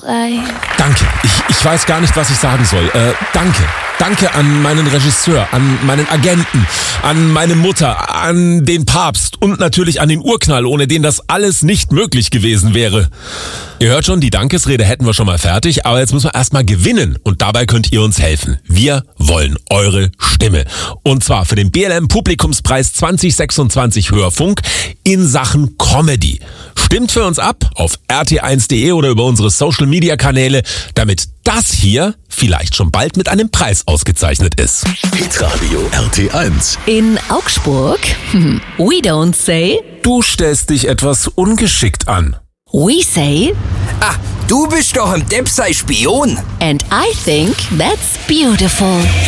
Danke. Ich weiß gar nicht, was ich sagen soll. Danke. Danke an meinen Regisseur, an meinen Agenten, an meine Mutter, an den Papst und natürlich an den Urknall, ohne den das alles nicht möglich gewesen wäre. Ihr hört schon, die Dankesrede hätten wir schon mal fertig, aber jetzt müssen wir erstmal gewinnen und dabei könnt ihr uns helfen. Wir wollen eure Stimme. Und zwar für den BLM Publikumspreis 2026 Hörfunk in Sachen Comedy. Stimmt für uns ab auf rt1.de oder über unsere Social-Media-Kanäle, damit das hier vielleicht schon bald mit einem Preis ausgezeichnet ist. Hitradio RT1. In Augsburg, we don't say, Du stellst dich etwas ungeschickt an. we say, Ah, du bist doch ein Depp sei Spion. and I think that's beautiful.